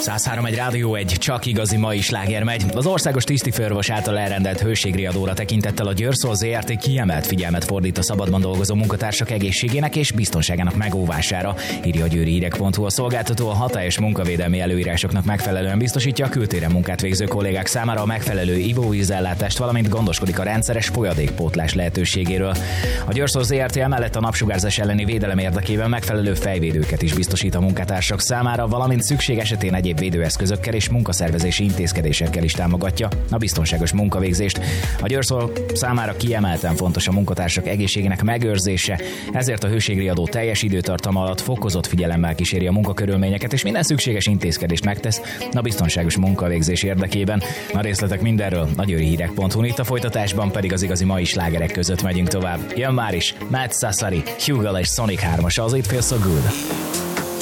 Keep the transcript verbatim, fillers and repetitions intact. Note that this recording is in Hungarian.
száz három egy Rádió egy, csak igazi mai sláger megy. Az országos tisztifőorvos által elrendelt hőségriadóra tekintettel a Győrszol zé er té kiemelt figyelmet fordít a szabadban dolgozó munkatársak egészségének és biztonságának megóvására, írja a győri hírek pont hu. A szolgáltató a hatályos munkavédelmi előírásoknak megfelelően biztosítja a kültéren munkát végző kollégák számára a megfelelő ivóvízellátást, valamint gondoskodik a rendszeres folyadékpótlás lehetőségéről. A Győrszol zé er té emellett a napsugárzás elleni védelem érdekében megfelelő fejvédőket is biztosít a munkatársak számára, valamint szükség esetén egyéb védőeszközökkel és munkaszervezési intézkedésekkel is támogatja a biztonságos munkavégzést. A Győrszol számára kiemelten fontos a munkatársak egészségének megőrzése, ezért a hőségriadó teljes időtartama alatt fokozott figyelemmel kíséri a munkakörülményeket, és minden szükséges intézkedést megtesz a biztonságos munkavégzés érdekében. A részletek mindenről a győri hírek pont hu, itt a folytatásban pedig az igazi mai slágerek között megyünk tovább. Jön már is Matt Sassari, Hugo és Sonic hármas, az It Feels So Good.